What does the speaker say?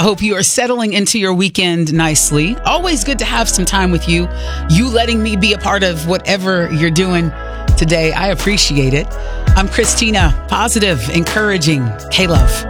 I hope you are settling into your weekend nicely. Always good to have some time with you. You letting me be a part of whatever you're doing today. I appreciate it. I'm Christina, positive, encouraging, K-Love.